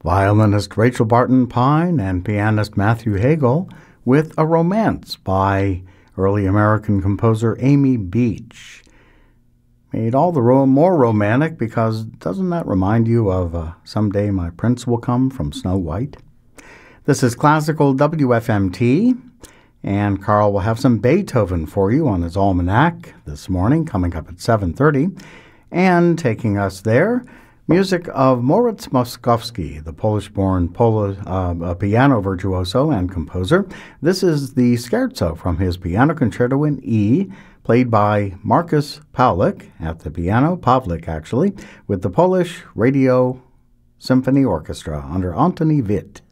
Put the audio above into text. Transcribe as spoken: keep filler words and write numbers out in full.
violinist Rachel Barton Pine and pianist Matthew Hagel with A Romance by early American composer Amy Beach. Made all the ro- more romantic because doesn't that remind you of uh, Someday My Prince Will Come from Snow White? This is Classical W F M T, and Carl will have some Beethoven for you on his almanac this morning, coming up at seven thirty. And taking us there, music of Moritz Moszkowski, the Polish-born Polo, uh, piano virtuoso and composer. This is the scherzo from his Piano Concerto in E, played by Markus Pawlik at the piano, Pawlik actually, with the Polish Radio Symphony Orchestra under Antoni Witt.